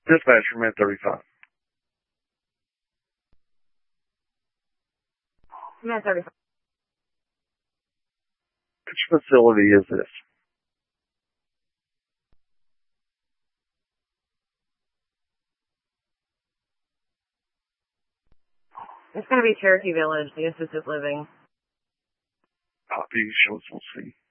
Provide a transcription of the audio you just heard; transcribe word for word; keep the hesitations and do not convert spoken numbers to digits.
Dispatch from Med thirty-five. Med thirty-five. Which facility is this? It's going to be Cherokee Village, the assisted living. Copy, shows we'll see.